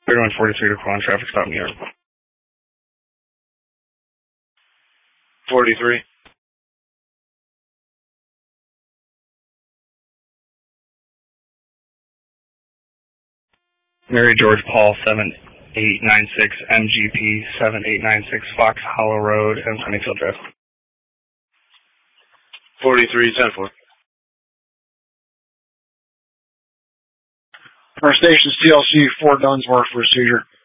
3143 to Quan, traffic stop New York. 43. Mary George Paul 7896 MGP 7896 Fox Hollow Road and Sunnyfield Drive. 43-10-4. Our station's TLC 4 Dunsmore for seizure.